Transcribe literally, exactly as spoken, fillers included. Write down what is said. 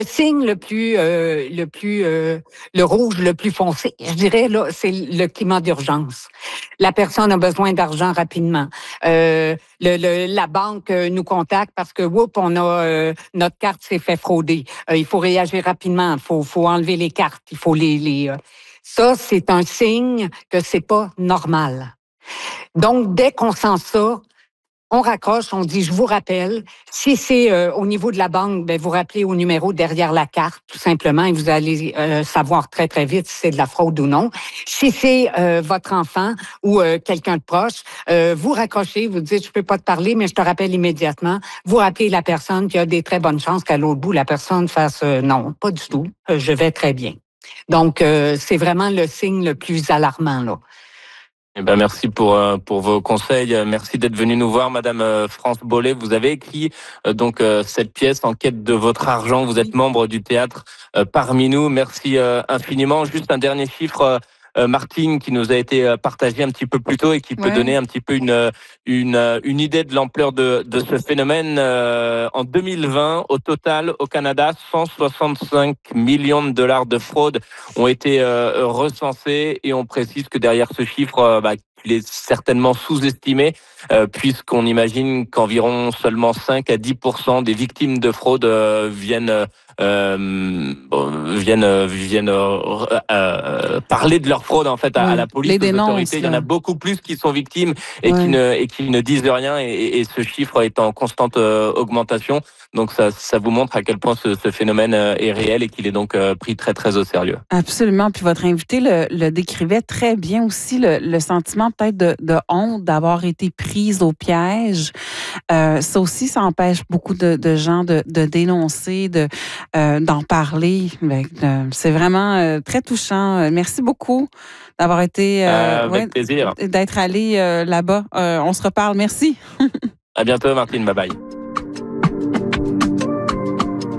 Le signe le plus, euh, le plus, euh, le rouge le plus foncé, je dirais là, c'est le climat d'urgence. La personne a besoin d'argent rapidement. Euh, le, le, la banque nous contacte parce que, whoop, on a euh, notre carte s'est fait frauder. Euh, il faut réagir rapidement. Il faut, faut enlever les cartes. Il faut les, les. Euh, ça, c'est un signe que c'est pas normal. Donc, dès qu'on sent ça, on raccroche, on dit, je vous rappelle. Si c'est euh, au niveau de la banque, ben vous rappelez au numéro derrière la carte, tout simplement, et vous allez euh, savoir très, très vite si c'est de la fraude ou non. Si c'est euh, votre enfant ou euh, quelqu'un de proche, euh, vous raccrochez, vous dites, je peux pas te parler, mais je te rappelle immédiatement. Vous rappelez la personne qui a des très bonnes chances qu'à l'autre bout, la personne fasse euh, non, pas du tout, euh, je vais très bien. Donc, euh, c'est vraiment le signe le plus alarmant, là. Eh ben merci pour euh, pour vos conseils. Merci d'être venu nous voir, Madame euh, France Bollé. Vous avez écrit euh, donc euh, cette pièce en quête de votre argent. Vous êtes membre du théâtre euh, parmi nous. Merci euh, infiniment. Juste un dernier chiffre. Euh, euh, Martine, qui nous a été euh, partagé un petit peu plus tôt et qui peut Ouais. donner un petit peu une une une idée de l'ampleur de de ce phénomène. Euh, en deux mille vingt, au total, au Canada, cent soixante-cinq millions de dollars de fraude ont été euh, recensés, et on précise que derrière ce chiffre, euh, bah, il est certainement sous-estimé, euh, puisqu'on imagine qu'environ seulement cinq à dix pour cent des victimes de fraude euh, viennent euh, viennent viennent euh, euh, parler de leur fraude en fait à, Oui, à la police, les aux dénonces, autorités. Il y en là. a beaucoup plus qui sont victimes et Ouais. qui ne et qui ne disent rien, et, et ce chiffre est en constante euh, augmentation. Donc ça ça vous montre à quel point ce, ce phénomène euh, est réel et qu'il est donc euh, pris très très au sérieux. Absolument. Puis votre invité le, le décrivait très bien aussi, le, le sentiment peut-être de, de honte d'avoir été prise au piège. Euh, ça aussi, ça empêche beaucoup de, de gens de, de dénoncer, de euh, d'en parler. C'est vraiment euh, très touchant. Merci beaucoup d'avoir été, euh, Euh, ouais, avec plaisir. d'être allé euh, là-bas. Euh, on se reparle. Merci. À bientôt, Martine. Bye bye.